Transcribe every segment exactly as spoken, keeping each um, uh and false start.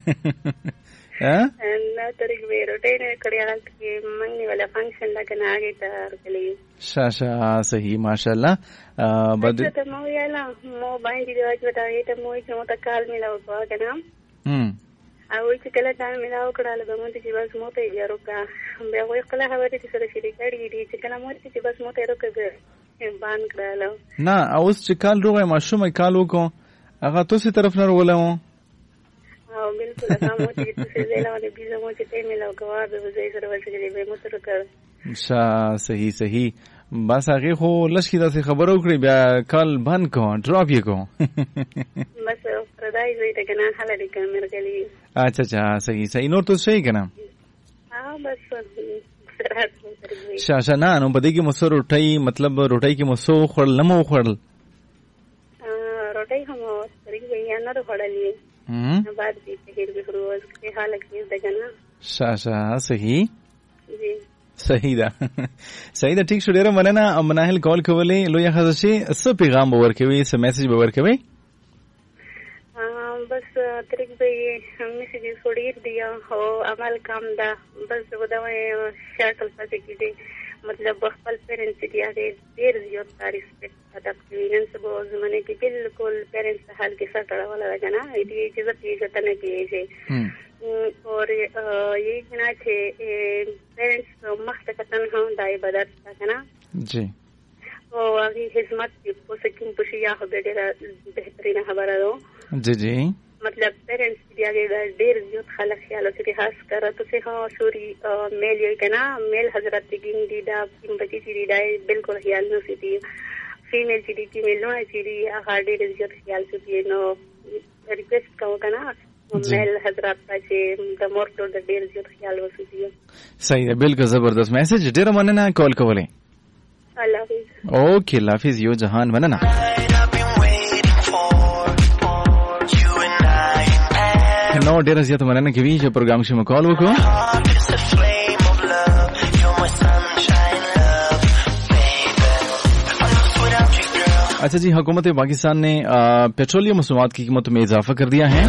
ها انا طريق بيروتين كريالك مني ولا فانكشن لكن اجي تركلي شاشا صحیح ماشاءاللہ بد ته مو یالا مو باندې دی واجب ته ایته مو چې مو تکال ملاو کو کنه هم او چې کله تا ملاو کړل به مو چې بس مو ته یې روکا به وای کله هغه چې سره شي کړي دي چې کله مو چې بس مو ته روکګه بان کړل نه اوس چې کال روغه ماشومه کالو کو هغه توسي طرف نه ولې او بالکل هغه مو چې څه زیلاونه بيزه مو چې ته ملاو کوه به زې سره ورسېږي به مو سره کړ شا صحیح صحیح بس هغه خو لشکې داسې خبرو کړې بیا کال بند کو ډراپ یې کو بس پردای زې ته کنه حل دې کمر کلی اچھا اچھا صحیح صحیح نور تو صحیح کنه ها بس شا شا نه نو بده کې مسو روټي مطلب روټي کې مسو خړل نمو خړل روټي هم سره یې نه خړلې هم بعد دې کې دې روز کې حالت کې دغه شا شا صحیح جی صحیح ده صحیح ده ٹھیک شو ډیره مننه مناهل کال کولې لوی خزه شي څه پیغام باور کوي څه میسج باور کوي بس طریق به میسج وړي دی او عمل کام ده بس ودوي شکل پاتې کیږي مطلب خپل پیرنټس دي هغه ډیر زیات ریسپیکټ ادب کوي نن سبا زمانه کې بالکل پیرنټس حال کې سره ولا راغنا دې چې زه پیژته نه کیږي اور یہ کہنا ہے پیرنٹس مختلف ہوں دائی بدر کہنا جی او اگی خدمت کو سکیم پشیا ہو بیٹے بہترین خبر دو جی جی مطلب پیرنٹس دی اگے دیر زیات خلق خیال سے خاص کر تو سے ہاں سوری میل یہ کہنا میل حضرت کی دی دا بچی دی دا بالکل خیال نہ سی فیمیل چیڑی کی میل نہ چیڑی ہا دیر زیات خیال سے نو ریکویسٹ کو کہنا میل حضرات چې د مورټو د ډیر زیات خیال وساتي صحیح ده بالکل زبردست میسج ډیر مننه کال کولې الله حافظ اوکې الله حافظ یو جهان مننه نو ډیر زیات مننه کوي چې پروګرام شمه کال وکړو اچھا جی حکومت پاکستان نے پیٹرولیم مصنوعات کی قیمت میں اضافہ کر دیا ہے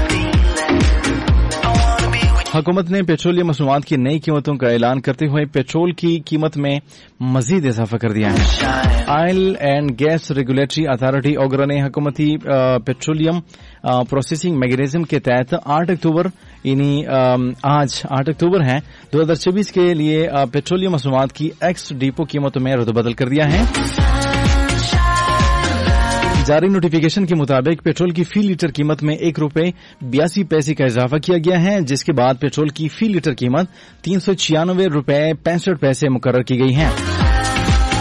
حکومت نے پیٹرولیم مصنوعات کی نئی قیمتوں کا اعلان کرتے ہوئے پیٹرول کی قیمت میں مزید اضافہ کر دیا ہے آئل اینڈ گیس ریگولیٹری اتھارٹی اوگرا نے حکومتی پیٹرولیم پروسیسنگ میکینزم کے تحت آٹھ اکتوبر یعنی آج آٹھ اکتوبر ہے دو ہزار چوبیس کے لیے پیٹرولیم مصنوعات کی ایکس ڈیپو قیمتوں میں ردبدل کر دیا ہے جاری نوٹیفیکیشن کے مطابق پیٹرول کی فی لیٹر قیمت میں ایک روپے بیاسی پیسے کا اضافہ کیا گیا ہے جس کے بعد پیٹرول کی فی لیٹر قیمت تین سو چھیانوے روپے پینسٹھ پیسے مقرر کی گئی ہے